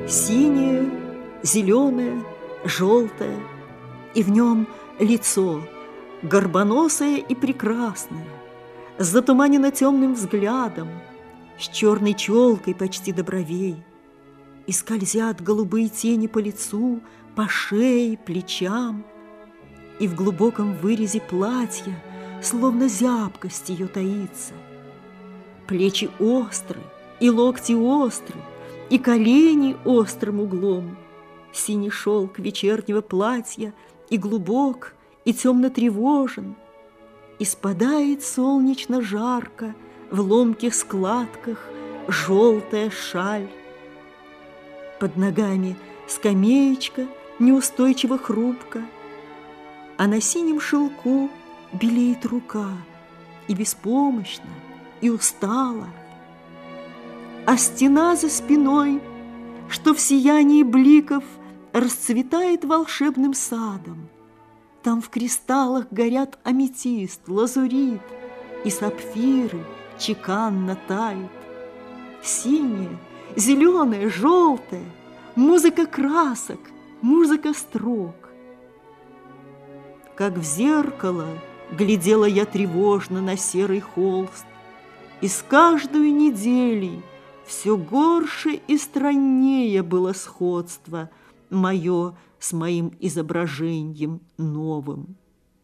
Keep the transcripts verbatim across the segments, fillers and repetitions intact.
Синее, зеленое, желтое, и в нем лицо, горбоносое и прекрасное, с затуманенно темным взглядом, с черной челкой почти до бровей. И скользят голубые тени по лицу, по шее, плечам, и в глубоком вырезе платья словно зябкость ее таится. Плечи остры, и локти остры, и колени острым углом. Синий шелк вечернего платья и глубок, и темно тревожен, и спадает солнечно жарко в ломких складках желтая шаль. Под ногами скамеечка неустойчиво хрупка, а на синем шелку белеет рука, и беспомощно, и устала. А стена за спиной, что в сиянии бликов расцветает волшебным садом. Там в кристаллах горят аметист, лазурит, и сапфиры чеканно тают. Синее, зеленое, желтое, музыка красок, музыка строк. Как в зеркало глядела я тревожно на серый холст, и с каждой неделей все горше и страннее было сходство мое с моим изображением новым.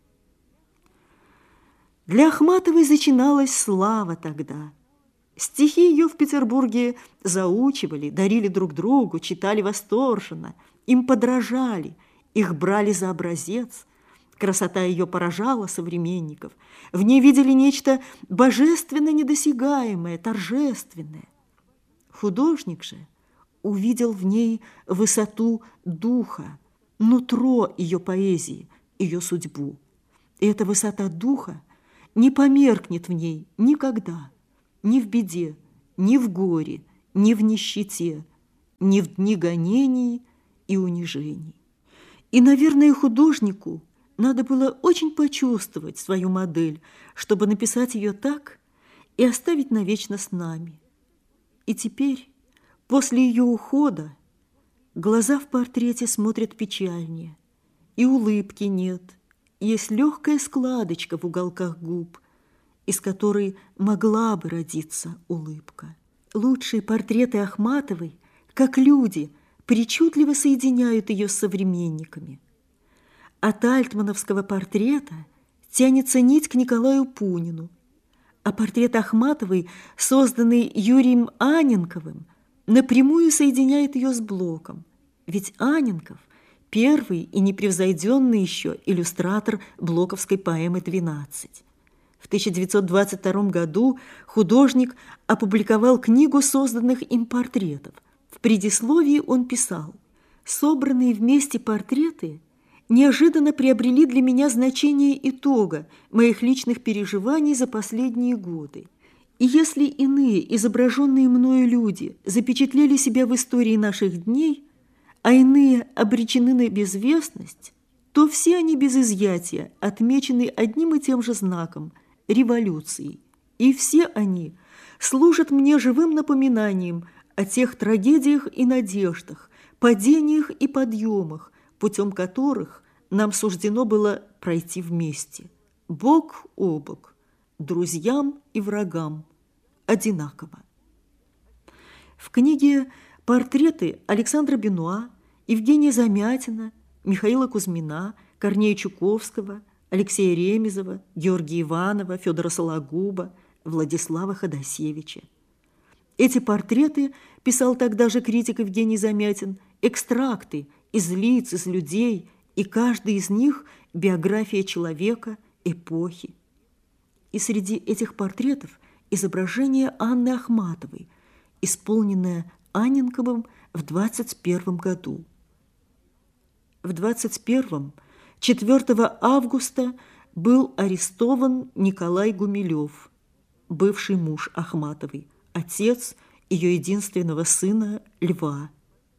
Для Ахматовой зачиналась слава тогда. Стихи ее в Петербурге заучивали, дарили друг другу, читали восторженно, им подражали, их брали за образец. Красота ее поражала современников. В ней видели нечто божественно недосягаемое, торжественное. Художник же увидел в ней высоту духа, нутро ее поэзии, ее судьбу. И эта высота духа не померкнет в ней никогда, ни в беде, ни в горе, ни в нищете, ни в дни гонений и унижений. И, наверное, художнику надо было очень почувствовать свою модель, чтобы написать ее так и оставить навечно с нами. И теперь, после ее ухода, глаза в портрете смотрят печальнее, и улыбки нет, есть легкая складочка в уголках губ, из которой могла бы родиться улыбка. Лучшие портреты Ахматовой, как люди, причудливо соединяют ее с современниками. От альтмановского портрета тянется нить к Николаю Пунину, а портрет Ахматовой, созданный Юрием Анненковым, напрямую соединяет ее с Блоком, ведь Анненков – первый и непревзойденный еще иллюстратор блоковской поэмы «двенадцать». В тысяча девятьсот двадцать втором году художник опубликовал книгу созданных им портретов. В предисловии он писал: «Собранные вместе портреты неожиданно приобрели для меня значение итога моих личных переживаний за последние годы. И если иные изображенные мною люди запечатлели себя в истории наших дней, а иные обречены на безвестность, то все они без изъятия отмечены одним и тем же знаком – революцией. И все они служат мне живым напоминанием о тех трагедиях и надеждах, падениях и подъемах, путем которых нам суждено было пройти вместе, бок о бок, друзьям и врагам, одинаково». В книге портреты Александра Бенуа, Евгения Замятина, Михаила Кузьмина, Корнея Чуковского, Алексея Ремезова, Георгия Иванова, Федора Сологуба, Владислава Ходосевича. Эти портреты, писал тогда же критик Евгений Замятин, экстракты из лиц, из людей, и каждый из них – биография человека, эпохи. И среди этих портретов изображение Анны Ахматовой, исполненное Анненковым в двадцать первом году. В двадцать первом, четвёртого августа, был арестован Николай Гумилев, бывший муж Ахматовой, отец ее единственного сына Льва.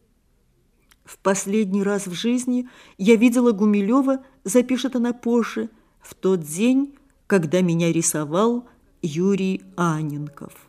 «В последний раз в жизни я видела Гумилева, — запишет она позже, — в тот день, когда меня рисовал Юрий Анненков».